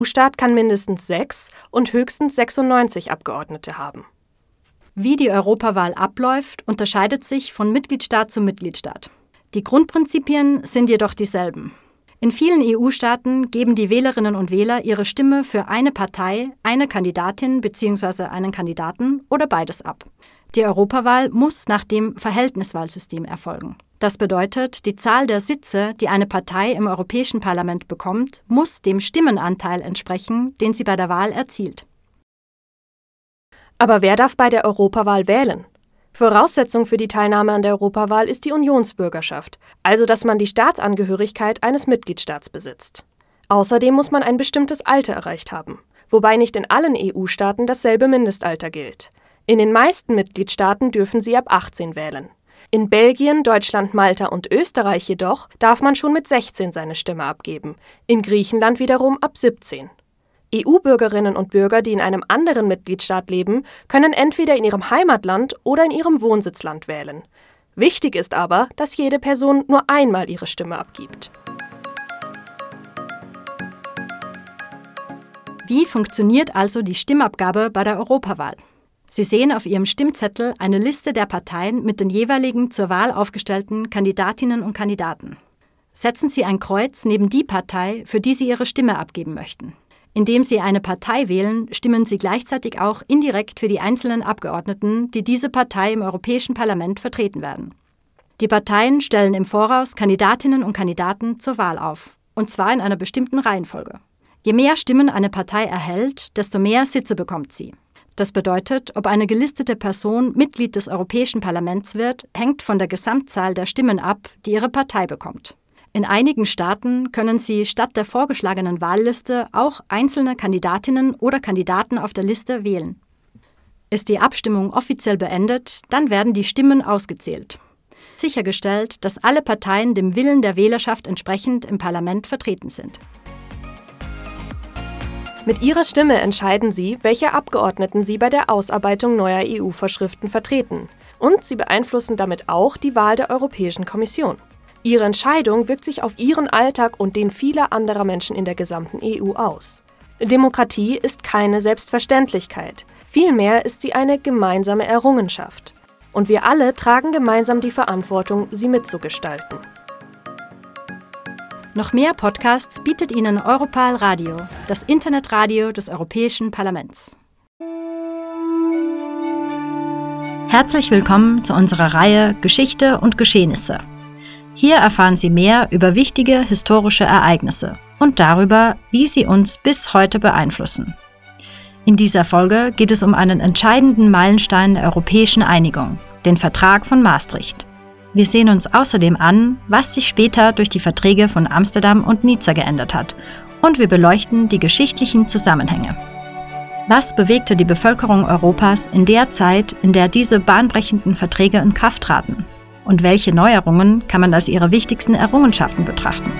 EU-Staat kann mindestens 6 und höchstens 96 Abgeordnete haben. Wie die Europawahl abläuft, unterscheidet sich von Mitgliedstaat zu Mitgliedstaat. Die Grundprinzipien sind jedoch dieselben. In vielen EU-Staaten geben die Wählerinnen und Wähler ihre Stimme für eine Partei, eine Kandidatin bzw. einen Kandidaten oder beides ab. Die Europawahl muss nach dem Verhältniswahlsystem erfolgen. Das bedeutet, die Zahl der Sitze, die eine Partei im Europäischen Parlament bekommt, muss dem Stimmenanteil entsprechen, den sie bei der Wahl erzielt. Aber wer darf bei der Europawahl wählen? Voraussetzung für die Teilnahme an der Europawahl ist die Unionsbürgerschaft, also dass man die Staatsangehörigkeit eines Mitgliedstaats besitzt. Außerdem muss man ein bestimmtes Alter erreicht haben, wobei nicht in allen EU-Staaten dasselbe Mindestalter gilt. In den meisten Mitgliedstaaten dürfen sie ab 18 wählen. In Belgien, Deutschland, Malta und Österreich jedoch darf man schon mit 16 seine Stimme abgeben, in Griechenland wiederum ab 17. EU-Bürgerinnen und Bürger, die in einem anderen Mitgliedstaat leben, können entweder in ihrem Heimatland oder in ihrem Wohnsitzland wählen. Wichtig ist aber, dass jede Person nur einmal ihre Stimme abgibt. Wie funktioniert also die Stimmabgabe bei der Europawahl? Sie sehen auf Ihrem Stimmzettel eine Liste der Parteien mit den jeweiligen zur Wahl aufgestellten Kandidatinnen und Kandidaten. Setzen Sie ein Kreuz neben die Partei, für die Sie Ihre Stimme abgeben möchten. Indem Sie eine Partei wählen, stimmen Sie gleichzeitig auch indirekt für die einzelnen Abgeordneten, die diese Partei im Europäischen Parlament vertreten werden. Die Parteien stellen im Voraus Kandidatinnen und Kandidaten zur Wahl auf, und zwar in einer bestimmten Reihenfolge. Je mehr Stimmen eine Partei erhält, desto mehr Sitze bekommt sie. Das bedeutet, ob eine gelistete Person Mitglied des Europäischen Parlaments wird, hängt von der Gesamtzahl der Stimmen ab, die ihre Partei bekommt. In einigen Staaten können Sie statt der vorgeschlagenen Wahlliste auch einzelne Kandidatinnen oder Kandidaten auf der Liste wählen. Ist die Abstimmung offiziell beendet, dann werden die Stimmen ausgezählt. Sichergestellt, dass alle Parteien dem Willen der Wählerschaft entsprechend im Parlament vertreten sind. Mit ihrer Stimme entscheiden Sie, welche Abgeordneten Sie bei der Ausarbeitung neuer EU-Vorschriften vertreten. Und Sie beeinflussen damit auch die Wahl der Europäischen Kommission. Ihre Entscheidung wirkt sich auf Ihren Alltag und den vieler anderer Menschen in der gesamten EU aus. Demokratie ist keine Selbstverständlichkeit. Vielmehr ist sie eine gemeinsame Errungenschaft. Und wir alle tragen gemeinsam die Verantwortung, sie mitzugestalten. Noch mehr Podcasts bietet Ihnen Europal Radio, das Internetradio des Europäischen Parlaments. Herzlich willkommen zu unserer Reihe Geschichte und Geschehnisse. Hier erfahren Sie mehr über wichtige historische Ereignisse und darüber, wie sie uns bis heute beeinflussen. In dieser Folge geht es um einen entscheidenden Meilenstein der europäischen Einigung, den Vertrag von Maastricht. Wir sehen uns außerdem an, was sich später durch die Verträge von Amsterdam und Nizza geändert hat, und wir beleuchten die geschichtlichen Zusammenhänge. Was bewegte die Bevölkerung Europas in der Zeit, in der diese bahnbrechenden Verträge in Kraft traten? Und welche Neuerungen kann man als ihre wichtigsten Errungenschaften betrachten?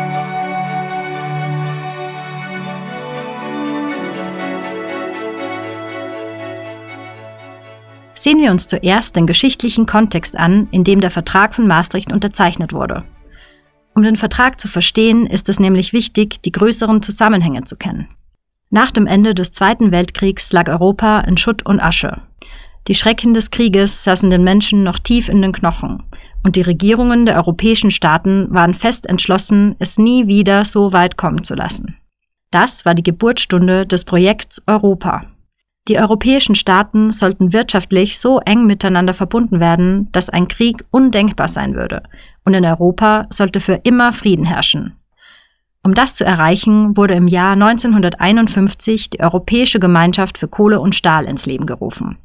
Sehen wir uns zuerst den geschichtlichen Kontext an, in dem der Vertrag von Maastricht unterzeichnet wurde. Um den Vertrag zu verstehen, ist es nämlich wichtig, die größeren Zusammenhänge zu kennen. Nach dem Ende des Zweiten Weltkriegs lag Europa in Schutt und Asche. Die Schrecken des Krieges saßen den Menschen noch tief in den Knochen, und die Regierungen der europäischen Staaten waren fest entschlossen, es nie wieder so weit kommen zu lassen. Das war die Geburtsstunde des Projekts Europa. Die europäischen Staaten sollten wirtschaftlich so eng miteinander verbunden werden, dass ein Krieg undenkbar sein würde, und in Europa sollte für immer Frieden herrschen. Um das zu erreichen, wurde im Jahr 1951 die Europäische Gemeinschaft für Kohle und Stahl ins Leben gerufen.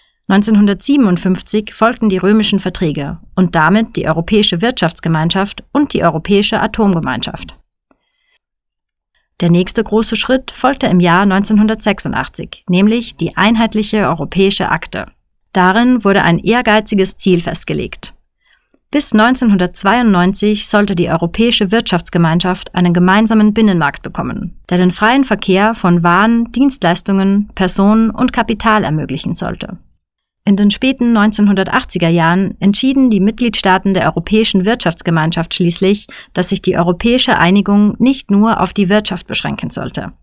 1957 folgten die römischen Verträge und damit die Europäische Wirtschaftsgemeinschaft und die Europäische Atomgemeinschaft. Der nächste große Schritt folgte im Jahr 1986, nämlich die Einheitliche Europäische Akte. Darin wurde ein ehrgeiziges Ziel festgelegt. Bis 1992 sollte die Europäische Wirtschaftsgemeinschaft einen gemeinsamen Binnenmarkt bekommen, der den freien Verkehr von Waren, Dienstleistungen, Personen und Kapital ermöglichen sollte. In den späten 1980er Jahren entschieden die Mitgliedstaaten der Europäischen Wirtschaftsgemeinschaft schließlich, dass sich die europäische Einigung nicht nur auf die Wirtschaft beschränken sollte.